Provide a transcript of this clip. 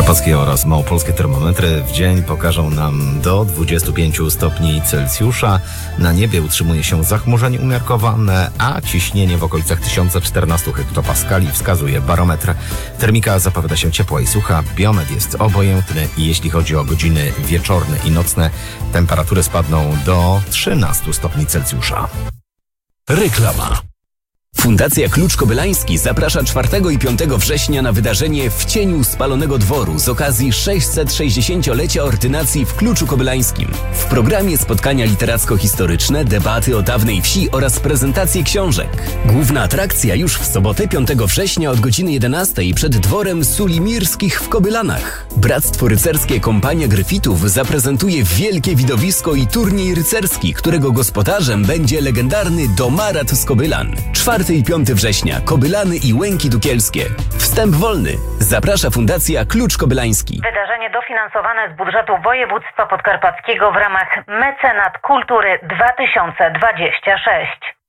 Podkarpackie oraz małopolskie termometry w dzień pokażą nam do 25 stopni Celsjusza. Na niebie utrzymuje się zachmurzenie umiarkowane, a ciśnienie w okolicach 1014 hektopaskali wskazuje barometr. Termika zapowiada się ciepła i sucha, biometr jest obojętny i jeśli chodzi o godziny wieczorne i nocne, temperatury spadną do 13 stopni Celsjusza. Reklama. Fundacja Klucz Kobylański zaprasza 4 i 5 września na wydarzenie W cieniu spalonego dworu z okazji 660-lecia ordynacji w Kluczu Kobylańskim. W programie spotkania literacko-historyczne, debaty o dawnej wsi oraz prezentacje książek. Główna atrakcja już w sobotę 5 września od godziny 11 przed dworem Sulimirskich w Kobylanach. Bractwo Rycerskie Kompania Gryfitów zaprezentuje wielkie widowisko i turniej rycerski, którego gospodarzem będzie legendarny Domarat z Kobylan. 4 i 5 września Kobylany i Łęki Dukielskie. Wstęp wolny. Zaprasza Fundacja Klucz Kobylański. Wydarzenie dofinansowane z budżetu województwa podkarpackiego w ramach Mecenat Kultury 2026.